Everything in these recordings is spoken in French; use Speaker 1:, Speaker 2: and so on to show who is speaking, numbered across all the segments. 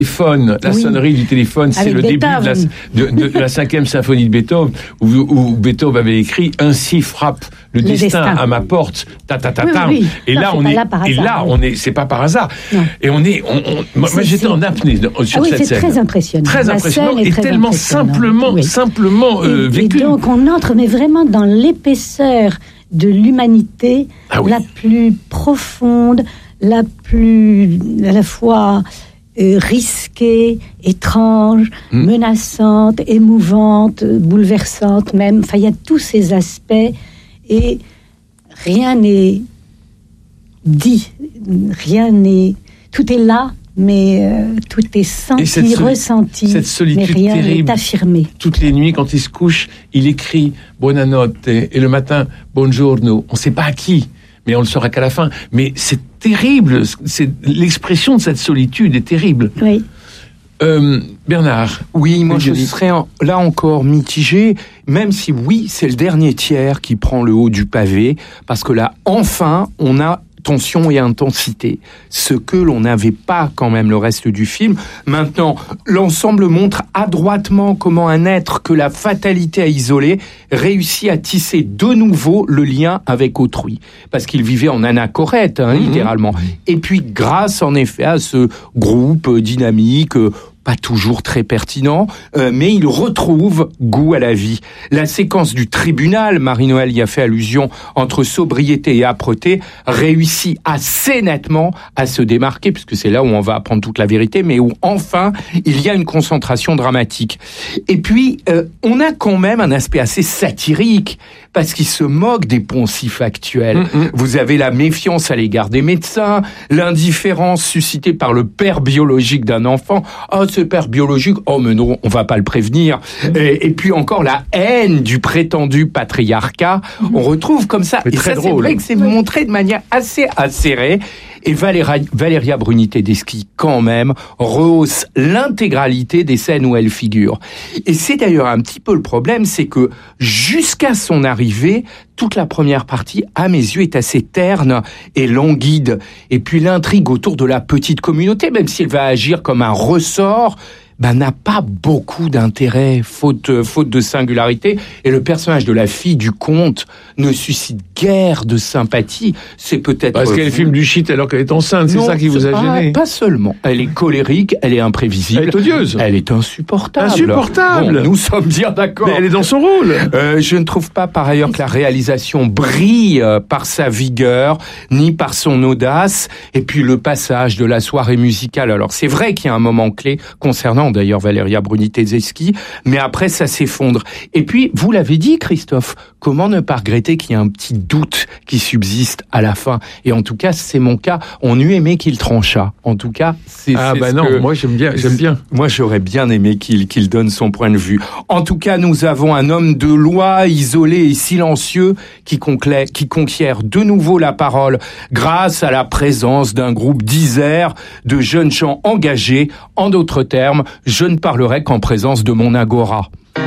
Speaker 1: La sonnerie du téléphone, c'est le début de la 5e symphonie de Beethoven, où Beethoven avait écrit « Ainsi frappe le destin à ma porte,
Speaker 2: Oui.
Speaker 1: Et là, c'est pas par hasard. Non. Et moi, j'étais en apnée sur cette scène.
Speaker 2: C'est très impressionnant.
Speaker 1: Très impressionnant et tellement simplement vécu.
Speaker 2: Et donc, on entre, mais vraiment dans l'épaisseur de l'humanité, la plus profonde, la la fois risquée, étrange, menaçante, émouvante, bouleversante même. Enfin, il y a tous ces aspects et rien n'est dit, tout est là, mais tout est senti, ressenti,
Speaker 1: cette solitude
Speaker 2: mais rien
Speaker 1: terrible,
Speaker 2: n'est affirmé.
Speaker 1: Toutes les nuits, quand il se couche, il écrit « Buonanotte » et le matin « Buongiorno ». On ne sait pas à qui, mais on le saura qu'à la fin. Mais c'est terrible, l'expression de cette solitude est terrible.
Speaker 2: Oui.
Speaker 1: Bernard.
Speaker 3: Oui, moi je serais là encore mitigé, même si c'est le dernier tiers qui prend le haut du pavé, parce que là, enfin, on a tension et intensité, ce que l'on n'avait pas quand même le reste du film. Maintenant, l'ensemble montre adroitement comment un être que la fatalité a isolé réussit à tisser de nouveau le lien avec autrui, parce qu'il vivait en anachorète, littéralement. Et puis, grâce en effet à ce groupe dynamique, pas toujours très pertinent, mais il retrouve goût à la vie. La séquence du tribunal, Marie-Noël y a fait allusion, entre sobriété et âpreté, réussit assez nettement à se démarquer, puisque c'est là où on va apprendre toute la vérité, mais où enfin, il y a une concentration dramatique. Et puis, on a quand même un aspect assez satirique, parce qu'il se moque des poncifs actuels. Vous avez la méfiance à l'égard des médecins, l'indifférence suscitée par le père biologique d'un enfant. Oh, ce père biologique, oh mais non, on va pas le prévenir. Et puis encore la haine du prétendu patriarcat. On retrouve comme ça.
Speaker 1: Mais
Speaker 3: et
Speaker 1: très
Speaker 3: ça,
Speaker 1: drôle.
Speaker 3: c'est vrai que c'est montré de manière assez acérée. Et Valéria Bruni Tedeschi, quand même, rehausse l'intégralité des scènes où elle figure. Et c'est d'ailleurs un petit peu le problème, c'est que jusqu'à son arrivée, toute la première partie, à mes yeux, est assez terne et languide. Et puis l'intrigue autour de la petite communauté, même si elle va agir comme un ressort, n'a pas beaucoup d'intérêt, faute de singularité. Et le personnage de la fille du comte ne suscite guère de sympathie. C'est peut-être...
Speaker 1: Parce qu'elle filme du shit alors qu'elle est enceinte, c'est ça qui vous a gêné.
Speaker 3: Pas seulement. Elle est colérique, elle est imprévisible.
Speaker 1: Elle est odieuse.
Speaker 3: Elle est insupportable.
Speaker 1: Insupportable.
Speaker 3: Bon, nous sommes bien d'accord.
Speaker 1: Mais elle est dans son rôle.
Speaker 3: Je ne trouve pas par ailleurs que la réalisation brille par sa vigueur, ni par son audace. Et puis le passage de la soirée musicale. Alors c'est vrai qu'il y a un moment clé concernant d'ailleurs Valéria Bruni Tedeschi, mais après ça s'effondre. Et puis, vous l'avez dit, Christophe, comment ne pas regretter qu'il y ait un petit doute qui subsiste à la fin. Et en tout cas, c'est mon cas. On eût aimé qu'il tranchât. En tout cas, c'est
Speaker 1: moi j'aime bien.
Speaker 3: Moi, j'aurais bien aimé qu'il donne son point de vue. En tout cas, nous avons un homme de loi isolé et silencieux qui conquiert de nouveau la parole grâce à la présence d'un groupe d'Isère, de jeunes gens engagés. En d'autres termes, je ne parlerai qu'en présence de mon agora.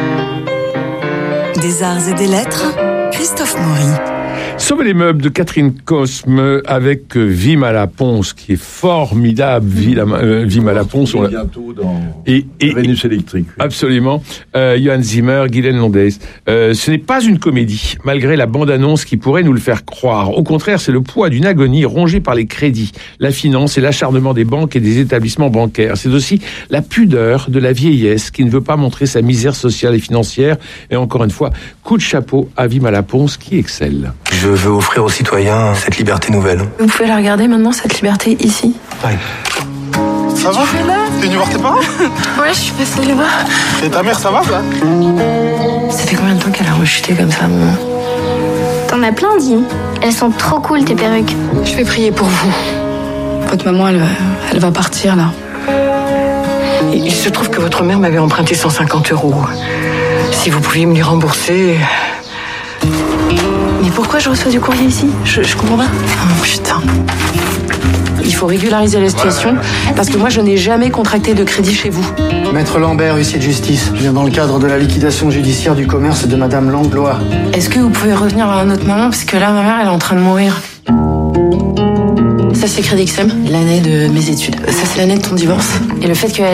Speaker 4: Des arts et des lettres, Christophe Maury.
Speaker 1: Sauver les meubles de Catherine Cosme avec Wim à la Ponce, qui est formidable. Wim à la Ponce.
Speaker 5: On bientôt dans Vénus électrique. Oui.
Speaker 1: Absolument. Johann Zimmer, Guylaine Londes. Ce n'est pas une comédie, malgré la bande-annonce qui pourrait nous le faire croire. Au contraire, c'est le poids d'une agonie rongée par les crédits, la finance et l'acharnement des banques et des établissements bancaires. C'est aussi la pudeur de la vieillesse qui ne veut pas montrer sa misère sociale et financière. Et encore une fois, coup de chapeau à Wim à la Ponce qui excelle.
Speaker 6: Je veux offrir aux citoyens cette liberté nouvelle.
Speaker 7: Vous pouvez la regarder maintenant, cette liberté, ici.
Speaker 6: Ouais.
Speaker 8: Ça va ? T'es venu voir tes parents ?
Speaker 7: Ouais, je suis passée les voir.
Speaker 8: Et ta mère, ça va ?
Speaker 7: Ça fait combien de temps qu'elle a rechuté comme ça, maman ?
Speaker 9: T'en as plein, dit. Elles sont trop cool, tes perruques.
Speaker 7: Je vais prier pour vous. Votre maman, elle va partir, là.
Speaker 10: Il se trouve que votre mère m'avait emprunté 150 €. Si vous pouviez me les rembourser...
Speaker 7: Mais pourquoi je reçois du courrier ici ? Je comprends pas. Oh putain. Il faut régulariser la situation, parce que moi je n'ai jamais contracté de crédit chez vous.
Speaker 11: Maître Lambert, huissier de justice. Je viens dans le cadre de la liquidation judiciaire du commerce de Madame Langlois.
Speaker 7: Est-ce que vous pouvez revenir à un autre moment ? Parce que là, ma mère, elle est en train de mourir. Ça, c'est Crédit XM, l'année de mes études. Ça, c'est l'année de ton divorce. Et le fait que